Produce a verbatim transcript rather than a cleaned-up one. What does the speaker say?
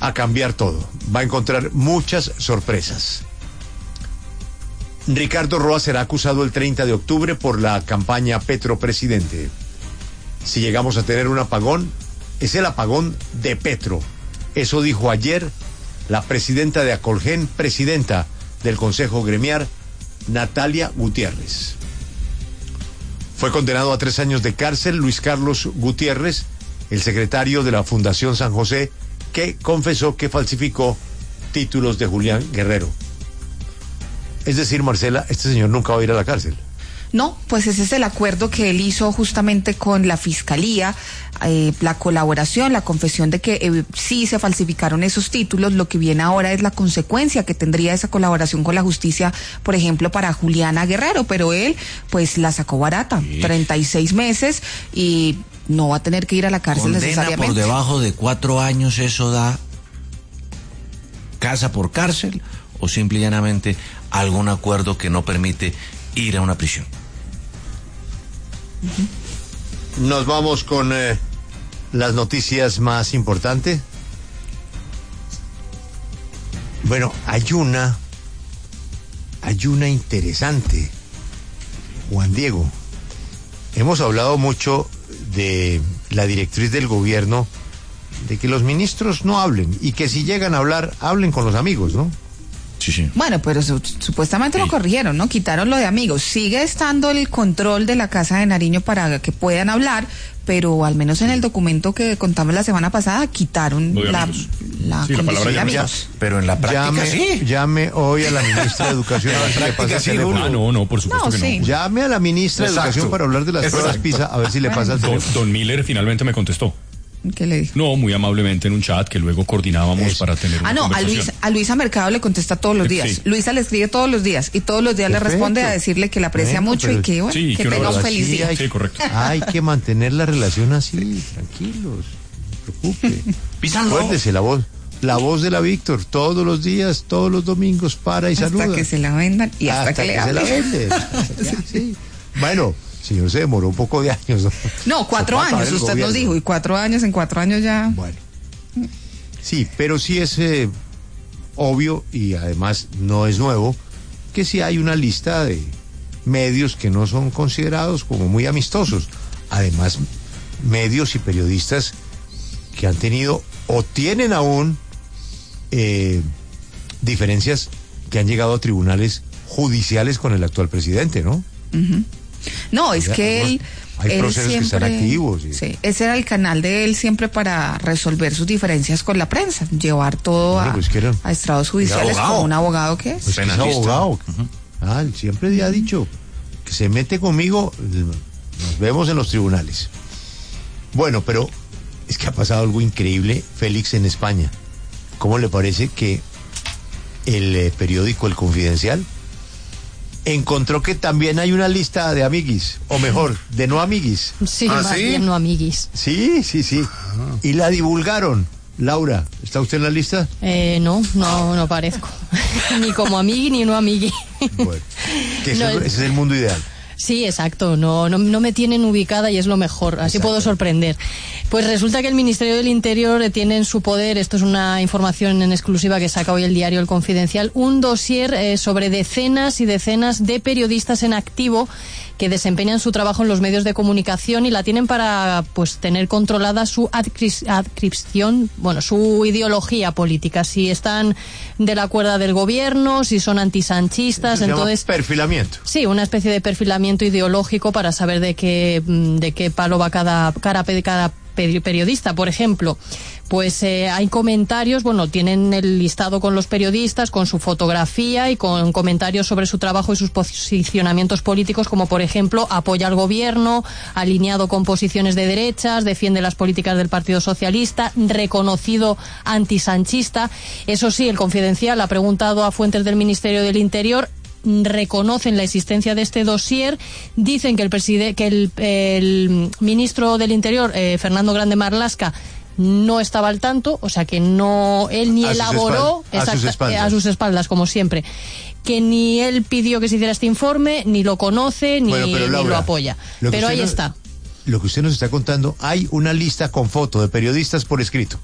a cambiar todo. Va a encontrar muchas sorpresas. Ricardo Roa será acusado el treinta de octubre por la campaña Petro Presidente. Si llegamos a tener un apagón, es el apagón de Petro. Eso dijo ayer la presidenta de Acolgen, presidenta del Consejo Gremial, Natalia Gutiérrez. Fue condenado a tres años de cárcel Luis Carlos Gutiérrez, el secretario de la Fundación San José, que confesó que falsificó títulos de Julián Guerrero. Es decir, Marcela, este señor nunca va a ir a la cárcel. No, pues ese es el acuerdo que él hizo justamente con la Fiscalía, eh, la colaboración, la confesión de que eh, sí se falsificaron esos títulos. Lo que viene ahora es la consecuencia que tendría esa colaboración con la justicia, por ejemplo, para Juliana Guerrero, pero él pues la sacó barata, sí. treinta y seis meses y no va a tener que ir a la cárcel Condena necesariamente. Por debajo de cuatro años, ¿eso da casa por cárcel o simple y llanamente algún acuerdo que no permite ir a una prisión? Nos vamos con eh, las noticias más importantes. Bueno, hay una, hay una interesante, Juan Diego. Hemos hablado mucho de la directriz del gobierno de que los ministros no hablen y que si llegan a hablar, hablen con los amigos, ¿no? Sí, sí. Bueno, pero su, supuestamente sí. Lo corrigieron, ¿no? Quitaron lo de amigos. Sigue estando el control de la Casa de Nariño para que puedan hablar, pero al menos en el documento que contamos la semana pasada quitaron la, la sí, condición la de amigos. Pero en la práctica llame, sí. Llame hoy a la ministra de Educación. a ver si le pasa sí, el teléfono. Ah, no, no, por supuesto No, que sí. no. Llame a la ministra Exacto. de Educación para hablar de las Exacto. pruebas PISA, a ver si le pasa el Don, teléfono. don Miller finalmente me contestó. ¿Qué le dijo? No, muy amablemente en un chat que luego coordinábamos Eso. para tener una Ah, no, a, conversación. Luis, a Luisa Mercado le contesta todos los días. Sí. Luisa le escribe todos los días y todos los días Perfecto. le responde a decirle que la aprecia Bueno, mucho pero- y que, bueno, Sí, que que uno tenga un lo feliz hacía día. y- Sí, correcto. Hay que mantener la relación así, tranquilos, no se preocupe. Písanlo. Acuérdese la voz, la voz de la Víctor, todos los días, todos los domingos, para y Hasta saluda. que se la vendan y hasta, Hasta que, le se la hablen. vende. Sí, sí. Bueno, señor, se demoró un poco de años. ¿no? No, cuatro Se fue a acabar años, el usted gobierno. nos dijo, y cuatro años, en cuatro años ya. Bueno, sí, pero sí es eh, obvio y además no es nuevo que sí hay una lista de medios que no son considerados como muy amistosos. Además, medios y periodistas que han tenido o tienen aún eh, diferencias que han llegado a tribunales judiciales con el actual presidente, ¿no? Uh-huh. No, es Ya, que él... hay él procesos que están siempre- activos, sí. Sí, ese era el canal de él siempre para resolver sus diferencias con la prensa, llevar todo Bueno, a, pues que era- a estrados judiciales abogado. como un abogado que es. Pues que es Penalista. abogado. Ujú. Ah, él siempre ha dicho que se mete conmigo, nos vemos en los tribunales. Bueno, pero es que ha pasado algo increíble, Félix, en España. ¿Cómo le parece que el eh, periódico El Confidencial encontró que también hay una lista de amiguis, o mejor, de no amiguis? Sí, ¿Ah, más sí? bien no amiguis. Sí, sí, sí. Y la divulgaron. Laura, ¿está usted en la lista? Eh, no, no, no parezco. Ni como amigui ni no amigui. Bueno, que eso- No, ese es el mundo ideal. Sí, exacto, no, no, no me tienen ubicada y es lo mejor, así Exacto. puedo sorprender. Pues resulta que el Ministerio del Interior tiene en su poder, esto es una información en exclusiva que saca hoy el diario El Confidencial, un dossier eh, sobre decenas y decenas de periodistas en activo que desempeñan su trabajo en los medios de comunicación y la tienen para pues tener controlada su adscri- adscripción, bueno, su ideología política, si están de la cuerda del gobierno, si son antisanchistas, Eso se llama entonces... perfilamiento. Sí, una especie de perfilamiento ideológico para saber de qué mm, de qué palo va cada cada, cada peri- periodista. Por ejemplo, pues eh, hay comentarios, bueno, tienen el listado con los periodistas, con su fotografía y con comentarios sobre su trabajo y sus posicionamientos políticos, como por ejemplo, apoya al gobierno, alineado con posiciones de derechas, defiende las políticas del Partido Socialista, reconocido antisanchista. Eso sí, el Confidencial ha preguntado a fuentes del Ministerio del Interior, reconocen la existencia de este dossier, dicen que el preside, que el, el ministro del Interior, eh, Fernando Grande Marlaska, no estaba al tanto, o sea que no, él ni A sus elaboró espal- a sus exacta- espaldas. eh, a sus espaldas, como siempre, que ni él pidió que se hiciera este informe, ni lo conoce, ni, Bueno, pero, ni Laura, lo apoya. lo que Pero usted ahí nos- está. Lo que usted nos está contando, hay una lista con foto de periodistas por escrito.